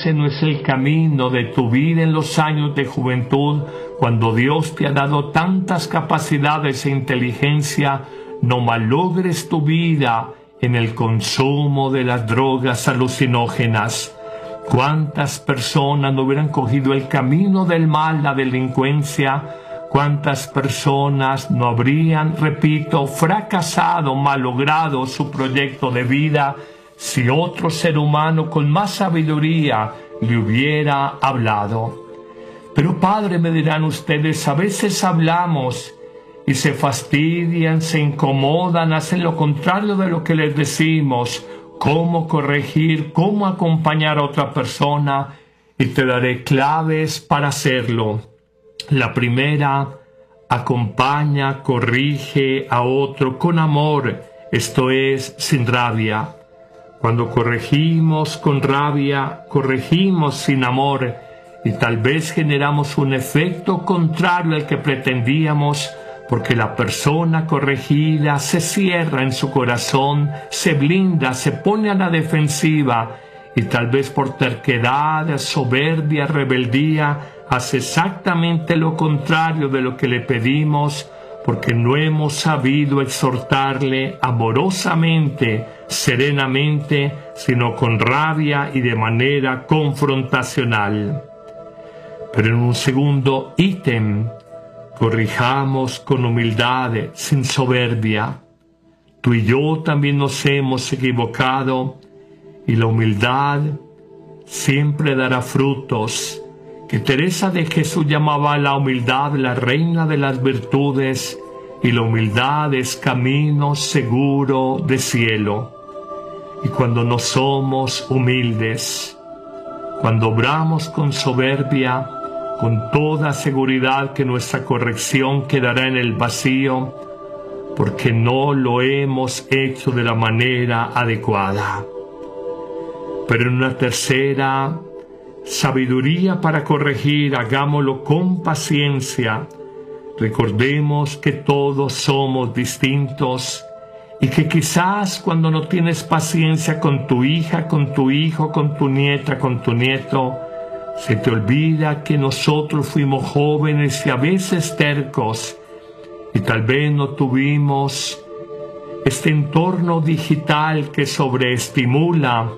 ese no es el camino de tu vida en los años de juventud, cuando Dios te ha dado tantas capacidades e inteligencia, no malogres tu vida en el consumo de las drogas alucinógenas. ¿Cuántas personas no hubieran cogido el camino del mal, la delincuencia? ¿Cuántas personas no habrían, repito, fracasado, malogrado su proyecto de vida si otro ser humano con más sabiduría le hubiera hablado? Pero Padre, me dirán ustedes, a veces hablamos y se fastidian, se incomodan, hacen lo contrario de lo que les decimos. ¿Cómo corregir? ¿Cómo acompañar a otra persona? Y te daré claves para hacerlo. La primera, acompaña, corrige a otro con amor, esto es, sin rabia. Cuando corregimos con rabia, corregimos sin amor y tal vez generamos un efecto contrario al que pretendíamos, porque la persona corregida se cierra en su corazón, se blinda, se pone a la defensiva y tal vez por terquedad, soberbia, rebeldía, hace exactamente lo contrario de lo que le pedimos, porque no hemos sabido exhortarle amorosamente, serenamente, sino con rabia y de manera confrontacional. Pero en un segundo ítem, corrijamos con humildad, sin soberbia. Tú y yo también nos hemos equivocado y la humildad siempre dará frutos, que Teresa de Jesús llamaba a la humildad la reina de las virtudes, y la humildad es camino seguro de cielo. Y cuando no somos humildes, cuando obramos con soberbia, con toda seguridad que nuestra corrección quedará en el vacío, porque no lo hemos hecho de la manera adecuada. Pero en una tercera, sabiduría para corregir, hagámoslo con paciencia. Recordemos que todos somos distintos y que quizás cuando no tienes paciencia con tu hija, con tu hijo, con tu nieta, con tu nieto, se te olvida que nosotros fuimos jóvenes y a veces tercos y tal vez no tuvimos este entorno digital que sobreestimula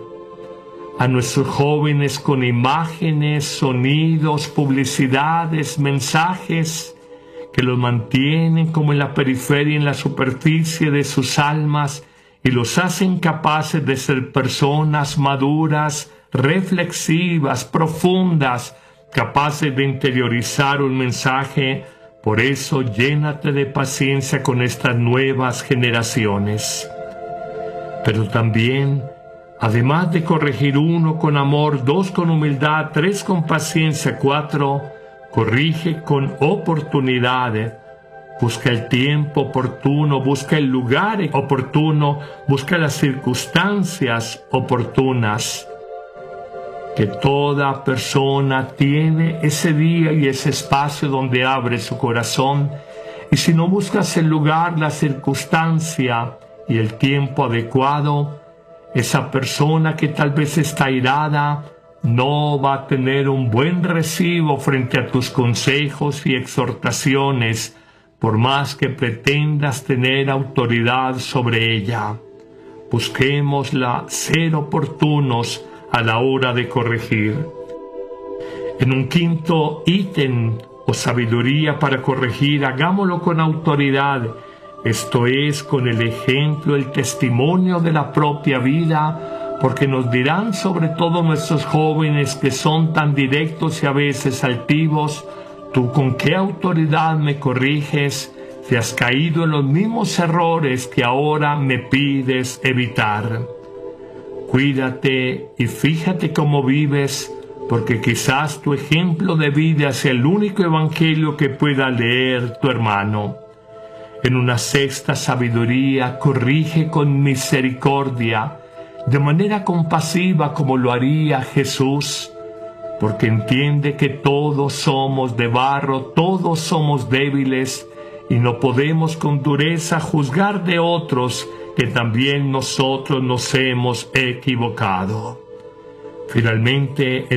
a nuestros jóvenes con imágenes, sonidos, publicidades, mensajes que los mantienen como en la periferia, en la superficie de sus almas y los hacen capaces de ser personas maduras, reflexivas, profundas, capaces de interiorizar un mensaje. Por eso llénate de paciencia con estas nuevas generaciones. Pero también, además de corregir, 1 con amor, 2 con humildad, 3 con paciencia, 4, corrige con oportunidad. Busca el tiempo oportuno, busca el lugar oportuno, busca las circunstancias oportunas. Que toda persona tiene ese día y ese espacio donde abre su corazón, y si no buscas el lugar, la circunstancia y el tiempo adecuado, esa persona que tal vez está airada no va a tener un buen recibo frente a tus consejos y exhortaciones, por más que pretendas tener autoridad sobre ella. Busquémosla ser oportunos a la hora de corregir. En un quinto ítem o sabiduría para corregir, hagámoslo con autoridad, esto es, con el ejemplo, el testimonio de la propia vida, porque nos dirán, sobre todo nuestros jóvenes que son tan directos y a veces altivos, ¿tú con qué autoridad me corriges? Te has caído en los mismos errores que ahora me pides evitar. Cuídate y fíjate cómo vives, porque quizás tu ejemplo de vida sea el único evangelio que pueda leer tu hermano. En una sexta sabiduría, corrige con misericordia, de manera compasiva como lo haría Jesús, porque entiende que todos somos de barro, todos somos débiles, y no podemos con dureza juzgar de otros que también nosotros nos hemos equivocado. Finalmente,